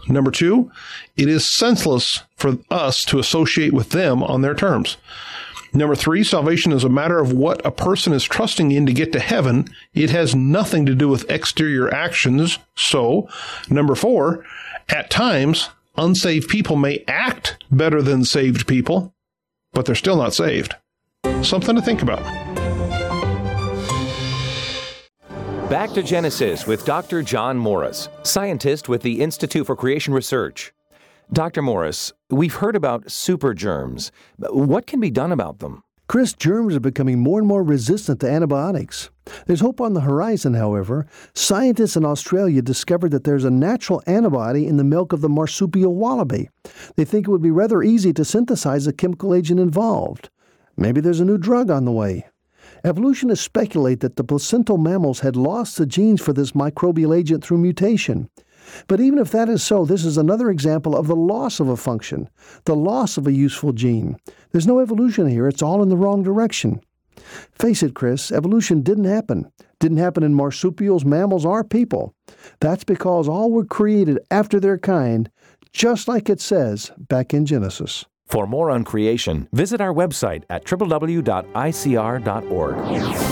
Number two, it is senseless for us to associate with them on their terms. Number three, salvation is a matter of what a person is trusting in to get to heaven. It has nothing to do with exterior actions. So, number four, at times, unsaved people may act better than saved people, but they're still not saved. Something to think about. Back to Genesis with Dr. John Morris, scientist with the Institute for Creation Research. Dr. Morris, we've heard about super germs. What can be done about them? Chris, germs are becoming more and more resistant to antibiotics. There's hope on the horizon, however. Scientists in Australia discovered that there's a natural antibody in the milk of the marsupial wallaby. They think it would be rather easy to synthesize the chemical agent involved. Maybe there's a new drug on the way. Evolutionists speculate that the placental mammals had lost the genes for this microbial agent through mutation. But even if that is so, this is another example of the loss of a function, the loss of a useful gene. There's no evolution here. It's all in the wrong direction. Face it, Chris, evolution didn't happen. Didn't happen in marsupials, mammals, or people. That's because all were created after their kind, just like it says back in Genesis. For more on creation, visit our website at www.icr.org.